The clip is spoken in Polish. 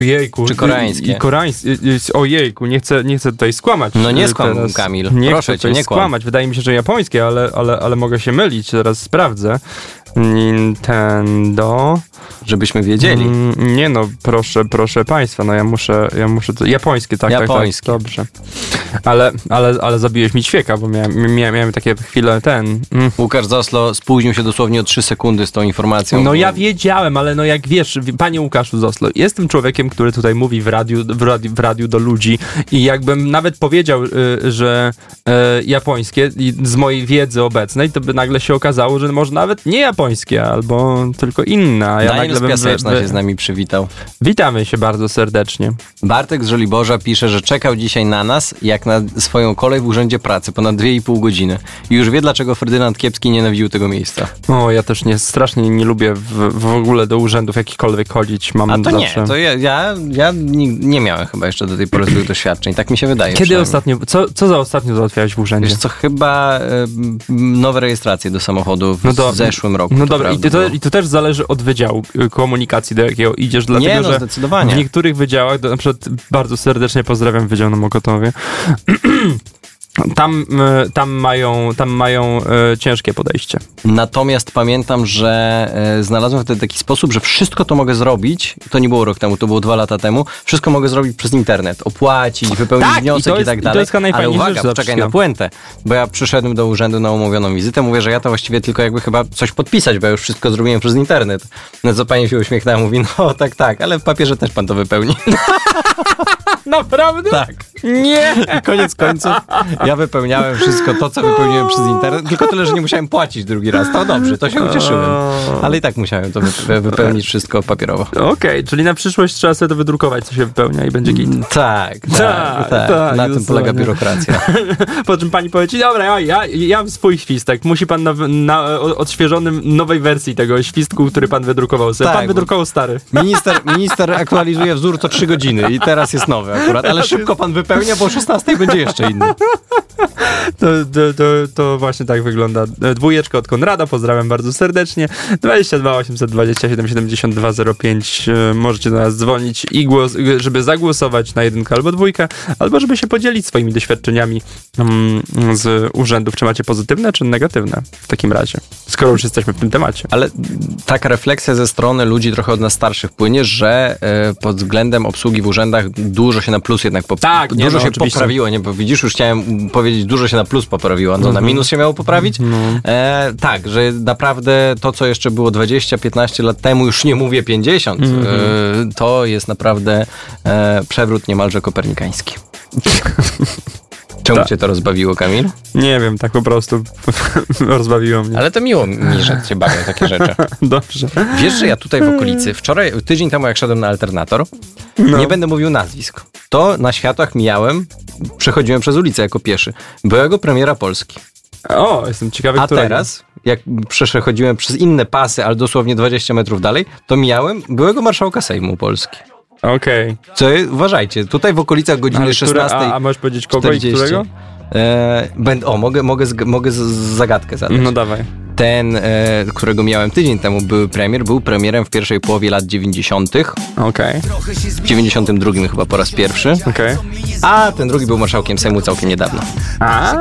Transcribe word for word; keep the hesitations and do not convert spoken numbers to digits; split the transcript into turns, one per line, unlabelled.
Jejku.
Czy koreańskie?
I, i koreańskie. Ojejku, nie chcę, nie chcę tutaj skłamać.
No nie skłam,
teraz.
Kamil.
Nie
Proszę
chcę
cię, nie kłam.
skłamać. Wydaje mi się, że japońskie, ale, ale, ale mogę się mylić. Teraz sprawdzę. Nintendo.
Żebyśmy wiedzieli.
Mm, nie no, proszę, proszę państwa, no ja muszę, ja muszę to, japońskie, tak,
Japońskie.
tak, tak, dobrze. Ale, ale, ale zabiłeś mi ćwieka, bo miałem, miałem, miałem takie chwile, ten... Mm.
Łukasz Zoslo spóźnił się dosłownie o trzy sekundy z tą informacją.
No
bo...
ja wiedziałem, ale no jak wiesz, panie Łukaszu Zoslo, jestem człowiekiem, który tutaj mówi w radiu, w radiu, w radiu do ludzi i jakbym nawet powiedział, y, że y, japońskie i z mojej wiedzy obecnej, to by nagle się okazało, że może nawet nie japońskie, albo tylko inne. A ja
Daniel
nagle
z
bym,
Piaseczna
by,
się z nami przywitał.
Witamy się bardzo serdecznie.
Bartek z Żoliborza pisze, że czekał dzisiaj na nas, jak na swoją kolej w Urzędzie Pracy, ponad dwie i pół godziny. I już wie, dlaczego Ferdynand Kiepski nienawidził tego miejsca.
O, ja też nie, strasznie nie lubię w, w ogóle do urzędów jakichkolwiek chodzić. Mam
A to
zawsze...
nie, to ja, ja, ja nie, nie miałem chyba jeszcze do tej pory złych doświadczeń, tak mi się wydaje.
Kiedy ostatnio, co, co za ostatnio załatwiałeś w urzędzie?
Wiesz co, chyba e, nowe rejestracje do samochodu w,
No do-
w zeszłym roku.
No
to
dobra, i
prawda
to,
było.
i to też zależy od wydziału y, komunikacji, do jakiego idziesz, dlatego
Nie, no
że
zdecydowanie.
w niektórych wydziałach, do, na przykład bardzo serdecznie pozdrawiam Wydział na Mokotowie, tam, y, tam mają, tam mają y, ciężkie podejście.
Natomiast pamiętam, że e, znalazłem wtedy taki sposób, że wszystko to mogę zrobić, to nie było rok temu, to było dwa lata temu, wszystko mogę zrobić przez internet, opłacić, wypełnić
Tak, i
wniosek
to
i,
jest-
tak
i to
dalej.
jest chyba
Ale
najfajniejsza
uwaga,
rzecz za
poczekaj
wszystkiego.
na puentę, bo ja przyszedłem do urzędu na umówioną wizytę, mówię, że ja to właściwie tylko jakby chyba coś podpisać, bo ja już wszystko zrobiłem przez internet. No co pani się uśmiechnęła, mówi, no tak, tak, ale w papierze też pan to wypełni.
Naprawdę?
Tak.
Nie!
I koniec końców ja wypełniałem wszystko to, co wypełniłem przez internet, tylko tyle, że nie musiałem płacić drugi raz. To dobrze, to się ucieszyłem. Ale i tak musiałem to wy- wypełnić wszystko papierowo.
Okej, czyli na przyszłość trzeba sobie to wydrukować, co się wypełnia i będzie git.
Tak, tak,
Tak,
tak.
tak,
Na tym
jest
polega
ładnie.
biurokracja.
Po czym pani powie ci, dobra, ja, ja, ja mam swój świstek. Musi pan na, na odświeżonym nowej wersji tego świstku, który pan wydrukował sobie.
Tak,
Pan
bo-
wydrukował stary.
Minister, minister aktualizuje wzór co trzy godziny i teraz jest nowy akurat, ale szybko pan wypełnia, bo o szesnastej będzie jeszcze inny.
To, to, to, to właśnie tak wygląda. Dwójeczka od Konrada, pozdrawiam bardzo serdecznie. dwadzieścia dwa osiemset dwadzieścia siedem siedemdziesiąt dwa zero pięć. Możecie do nas dzwonić i głos, żeby zagłosować na jedynkę albo dwójkę, albo żeby się podzielić swoimi doświadczeniami mm, z urzędów. Czy macie pozytywne, czy negatywne w takim razie? Skoro już jesteśmy w tym temacie.
Ale taka refleksja ze strony ludzi trochę od nas starszych płynie, że e, pod względem obsługi w urzędach dużo się na plus jednak pop-
Tak, nie,
dużo
no,
się
oczywiście.
poprawiło, nie? Bo widzisz, już chciałem powiedzieć, dużo się na plus poprawiło, no na minus się miało poprawić. E, tak, że naprawdę to, co jeszcze było dwadzieścia piętnaście lat temu, już nie mówię pięćdziesiąt, e, to jest naprawdę e, przewrót niemalże kopernikański. Czemu
Tak.
cię to rozbawiło, Kamil?
Nie wiem, tak po prostu rozbawiło mnie.
Ale to miło mi, że cię bawią takie rzeczy.
Dobrze.
Wiesz, że ja tutaj w okolicy, wczoraj, tydzień temu jak szedłem na Alternator,
No.
nie będę mówił nazwisk, to na światłach mijałem, przechodziłem przez ulicę jako pieszy, byłego premiera Polski.
O, jestem ciekawy,
A
którego.
teraz, jak przechodziłem przez inne pasy, ale dosłownie dwadzieścia metrów dalej, to mijałem byłego marszałka Sejmu Polski.
Okej.
Co, uważajcie, tutaj w okolicach godziny
Ale które-
szesnastej
A, a możesz powiedzieć kogo i
czterdzieści.
którego?
E, będę, o, mogę, mogę, z, mogę z, z zagadkę zadać.
No dawaj.
Ten, e, którego miałem tydzień temu, były premier, był premierem w pierwszej połowie lat dziewięćdziesiątych.
Okej.
W dziewięćdziesiątym drugim chyba po raz pierwszy.
Okej.
A ten drugi był marszałkiem Sejmu całkiem niedawno.
A?